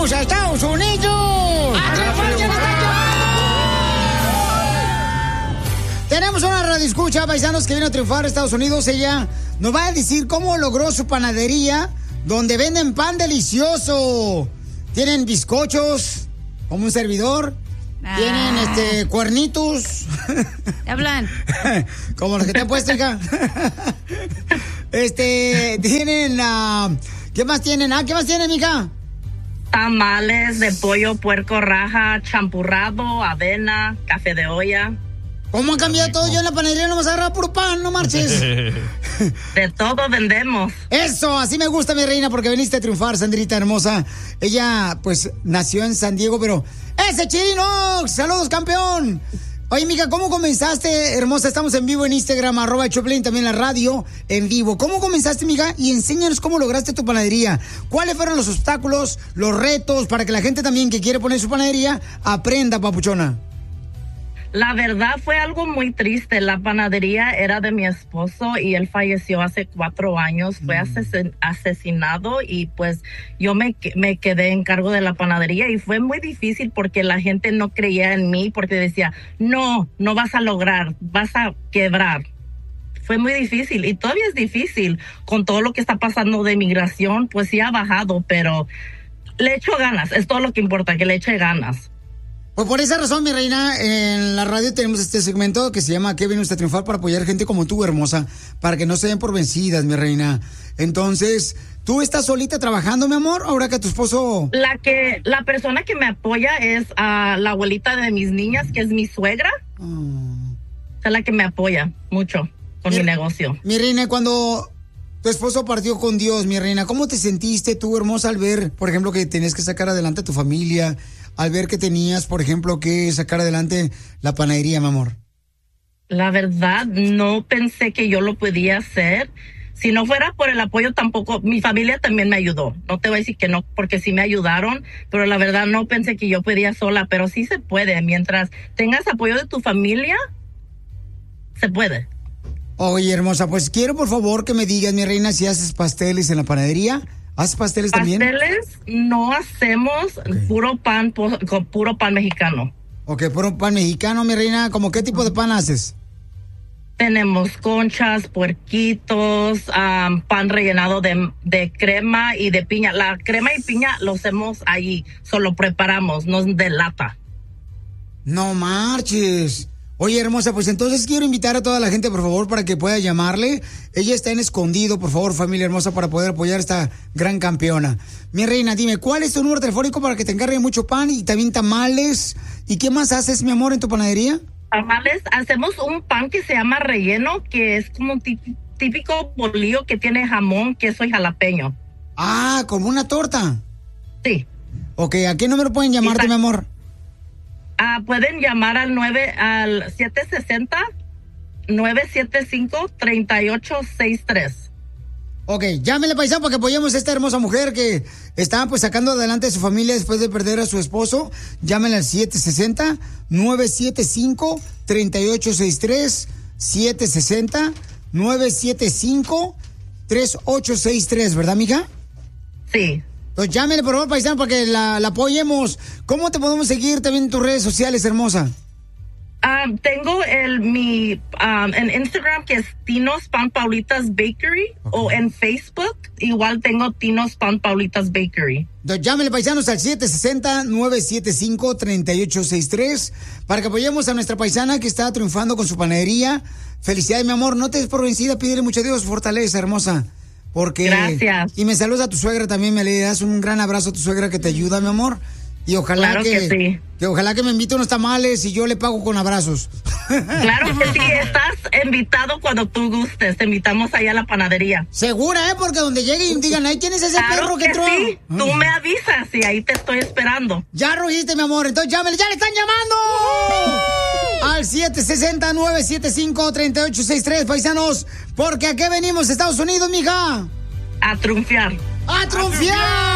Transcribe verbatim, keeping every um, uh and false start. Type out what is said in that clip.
¡Vamos a Estados Unidos! ¡A triunfar, Tenemos una radioescucha, paisanos, que viene a triunfar a Estados Unidos. Ella nos va a decir cómo logró su panadería, donde venden pan delicioso. Tienen bizcochos, como un servidor. Ah. Tienen este cuernitos. ¿Qué hablan? Como los que te he puesto, hija. Este, tienen, uh, ¿qué más tienen? Ah, ¿qué más tienen, mija? Tamales de pollo, puerco, raja, champurrado, avena, café de olla. ¿Cómo ha cambiado todo? Yo en la panadería no me agarraba puro pan, no marches. De todo vendemos. Eso, así me gusta, mi reina, porque viniste a triunfar, Sandrita hermosa. Ella, pues, nació en San Diego, pero... ¡Ese Chirinox! ¡Saludos, campeón! Oye, mija, ¿cómo comenzaste, hermosa? Estamos en vivo en Instagram, arroba Choplin, también la radio en vivo. ¿Cómo comenzaste, mija? Y enséñanos cómo lograste tu panadería. ¿Cuáles fueron los obstáculos, los retos, para que la gente también que quiere poner su panadería aprenda, papuchona? La verdad fue algo muy triste. La panadería era de mi esposo y él falleció hace cuatro años. Fue asesin- asesinado y pues yo me, me quedé en cargo de la panadería y fue muy difícil porque la gente no creía en mí porque decía, no, no vas a lograr, vas a quebrar. Fue muy difícil y todavía es difícil con todo lo que está pasando de migración. Pues sí ha bajado, pero le echo ganas. Es todo lo que importa, que le eche ganas. Pues por esa razón, mi reina, en la radio tenemos este segmento que se llama ¿Qué viene usted a triunfar? Para apoyar gente como tú, hermosa, para que no se den por vencidas, mi reina. Entonces, ¿tú estás solita trabajando, mi amor? Ahora que tu esposo... La que, la persona que me apoya es uh, la abuelita de mis niñas, que es mi suegra. Oh. Es la que me apoya mucho con mi, mi negocio. Mi reina, cuando tu esposo partió con Dios, mi reina, ¿cómo te sentiste tú, hermosa, al ver, por ejemplo, que tenías que sacar adelante a tu familia, al ver que tenías, por ejemplo, que sacar adelante la panadería, mi amor? La verdad, no pensé que yo lo podía hacer. Si no fuera por el apoyo tampoco, mi familia también me ayudó. No te voy a decir que no, porque sí me ayudaron, pero la verdad no pensé que yo podía sola, pero sí se puede. Mientras tengas apoyo de tu familia, se puede. Oye, hermosa, pues quiero por favor que me digas, mi reina, si haces pasteles en la panadería. ¿Haces pasteles, pasteles también? Pasteles no hacemos, okay. puro pan, con puro pan mexicano. Ok, puro pan mexicano, mi reina. ¿Cómo qué tipo de pan haces? Tenemos conchas, puerquitos, um, pan rellenado de, de crema y de piña. La crema y piña lo hacemos ahí, solo preparamos, no es de lata. No marches. Oye, hermosa, pues entonces quiero invitar a toda la gente, por favor, para que pueda llamarle. Ella está en escondido, por favor, familia hermosa, para poder apoyar a esta gran campeona. Mi reina, dime, ¿cuál es tu número telefónico para que te encargue mucho pan y también tamales? ¿Y qué más haces, mi amor, en tu panadería? Tamales, hacemos un pan que se llama relleno, que es como un típico bolillo que tiene jamón, queso y jalapeño. Ah, ¿como una torta? Sí. Ok, ¿a qué número pueden llamarte, mi amor? Ah, pueden llamar al nueve al siete seis cero, nueve siete cinco, tres ocho seis tres. Ok, llámele, paisano, para que apoyemos a esta hermosa mujer que está pues sacando adelante a su familia después de perder a su esposo. Llámenle al siete seis cero, nueve siete cinco, tres ocho seis tres, siete seis cero, nueve siete cinco, tres ocho seis tres, ¿verdad, mija? Sí. Pues llámele, por favor, paisano, para que la, la apoyemos. ¿Cómo te podemos seguir también en tus redes sociales, hermosa? Um, tengo el mi um, en Instagram, que es Tino's Pan Paulitas Bakery, okay. O en Facebook igual tengo Tino's Pan Paulitas Bakery. Entonces, llámele, paisanos, al siete seis cero, nueve siete cinco, tres ocho seis tres para que apoyemos a nuestra paisana que está triunfando con su panadería. Felicidades, mi amor, no te des por vencida, pídele mucho a Dios fortaleza, hermosa. Porque... Gracias. Y me saludas a tu suegra también, me le das un gran abrazo a tu suegra que te ayuda, mi amor. Y ojalá claro que, que sí. Que ojalá que me invite unos tamales y yo le pago con abrazos. Claro que sí, estás invitado cuando tú gustes. Te invitamos allá a la panadería. Segura, ¿eh? Porque donde lleguen y digan, ¿ay, quién es ese claro perro que, que entró? Sí. Tú me avisas y ahí te estoy esperando. Ya rugiste, mi amor. Entonces llámale, ya le están llamando. Uh-huh. Al siete seis cero, nueve siete cinco, tres ocho seis tres, paisanos. Porque ¿a qué venimos, Estados Unidos, mija? A triunfar. ¡A triunfar!